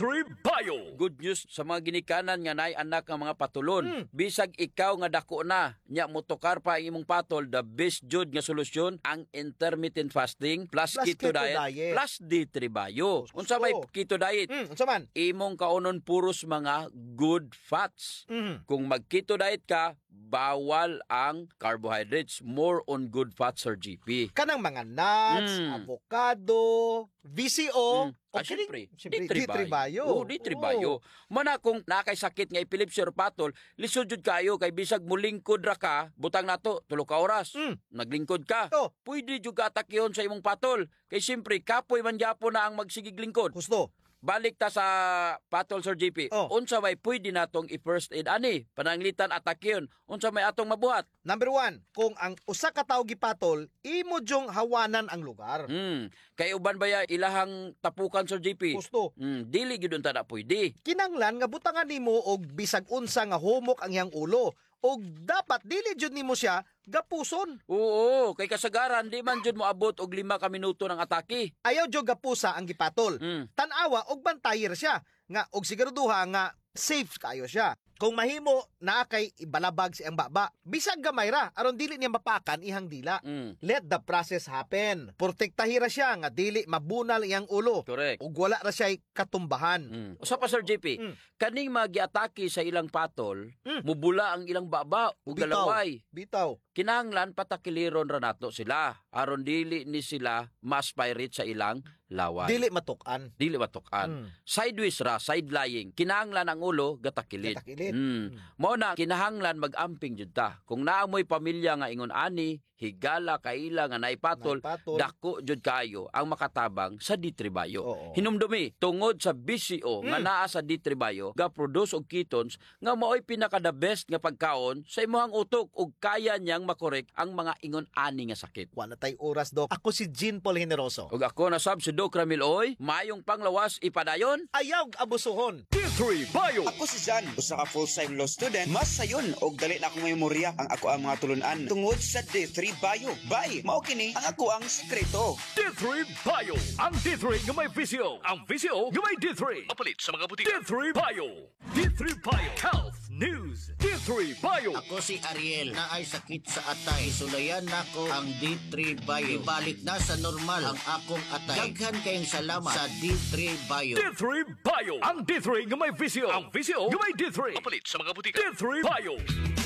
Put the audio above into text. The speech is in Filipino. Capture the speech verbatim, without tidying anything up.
three Bio. Good news sa mga ginikanan nga nay anak nga mga patulon. Mm. Bisag ikaw nga dako na, nya motokar pa ang imong patol, the best jud nga solusyon ang intermittent fasting plus, plus keto, keto diet, diet plus D three Bio. Unsa may keto diet? Mm, unsa man? Imong kaunon puros mga good fats. Mm. Kung mag-keto diet ka, bawal ang carbohydrates, more on good fats or G P. Kanang mga nuts, mm. avocado, V C O, mm. Ah, siyempre, D three Bio. Oo, D three Bio. Mana kung nakay sakit nga epilepsy or patol, lisod jud kayo kay bisag mulingkod ra ka, butang nato tulo ka oras. Mm. Naglingkod ka. Oh. Pwede jud ka atakyon sa imong patol. Kay siyempre, kapoy man gyapon na ang magsigig lingkod. Gusto. Balik ta sa patol, Sir J P. Oh. Unsa may pwede natong i-first aid ani? Pananglitan atakyon. Unsa may atong mabuhat? Number one, kung ang usa ka tawo gipatol, imo jong hawanan ang lugar. Mm. Kay uban baya ilahang tapukan, Sir J P. Gusto. Mm. Dili gyud unta na pwede. Kinanglan nga butangan nimo og bisag unsa nga humok ang iyang ulo. Og dapat dili jud nimo siya gapuson. Oo, kay kasagaran di man jud moabot og lima ka minuto ng atake. Ayaw jud gapusa ang gipatol. Mm. Tan-awa og bantayer siya nga og siguraduha nga safe kayo siya. Kung mahimo na kay ibalabag si ang baba, bisag gamay ra aron dili niya mapakan ihang dila. Mm. Let the process happen. Protektahira siya nga dili mabunal iyang ulo. Correct. Ug wala ra siya katumbahan. Mm. Usa pa, Sir J P, mm. kaning magiatake sa ilang patol, mm. mubula ang ilang baba ug galaway. Bitaw. Kinahanglan patakiliron ra nato sila aron dili ni sila ma-aspirate sa ilang laway. Dili matukan. Dili matukan. Mm. Sideways ra, side lying. Kinahanglan ang ulo gatakilit. Gatakilit. Mm. Mao na kinahanglan mag-amping jud ta. Kung naamoy pamilya nga ingon ani, higala kaila nga naipatol, naipatol. Dako jud kayo ang makatabang sa D three Bio. Oo. Hinumdumi tungod sa B C O mm. nga naa sa D three Bio, ga produce og ketones nga maoy pinaka the best nga pagkaon sa imong utok ug kaya niyang makorek ang mga ingon ani nga sakit. Wala tay oras, Dok. Ako si Jean Paul Generoso. Ug ako na sab si Doc Ramil Oy, mayong panglawas ipadayon. Ayaw abusuhon. D three Bio. Ako si Jan, usa ka full-time law student. Mas sayon og dali na akong memorya ang ako ang mga tulunan tungod sa D three Bio. Bye, mao kini ang ako ang sekreto. D three Bio. Ang D three nga may V C O. Ang V C O nga may D three. Mapalit sa mga butika. D three Bio. D three Bio. Health News. D three Bio. Ako si Ariel na ay sakit sa atay. Isulayan nako ang D three Bio. Ibalik na sa normal ang akong atay. Daghan kayong salamat sa D three Bio. D three Bio. Ang D three nga may V C O. Ang V C O nga may D three. Mapalit sa mga butika. D three Bio.